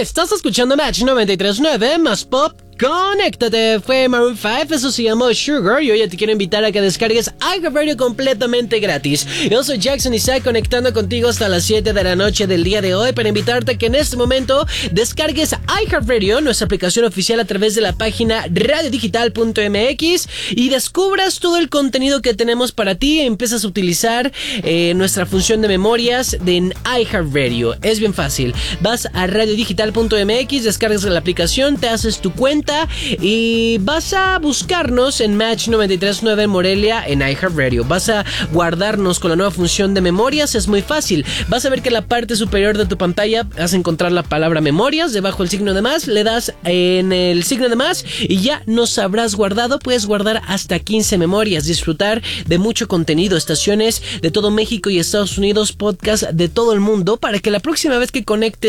Estás escuchando Match 93.9 más pop. Conéctate, fue Maroon 5, eso se llamó Sugar y hoy te quiero invitar a que descargues iHeartRadio completamente gratis. Yo soy Jackson Isaac conectando contigo hasta las 7 de la noche del día de hoy para invitarte a que en este momento descargues iHeartRadio, nuestra aplicación oficial a través de la página radiodigital.mx y descubras todo el contenido que tenemos para ti y empiezas a utilizar nuestra función de memorias en iHeartRadio. Es bien fácil, vas a radiodigital.mx, descargas la aplicación, te haces tu cuenta y vas a buscarnos en Match 93.9 en Morelia en iHeartRadio. Vas a guardarnos con la nueva función de memorias, es muy fácil. Vas a ver que en la parte superior de tu pantalla vas a encontrar la palabra memorias, debajo el signo de más, le das en el signo de más y ya nos habrás guardado. Puedes guardar hasta 15 memorias, disfrutar de mucho contenido, estaciones de todo México y Estados Unidos, podcast de todo el mundo, para que la próxima vez que conectes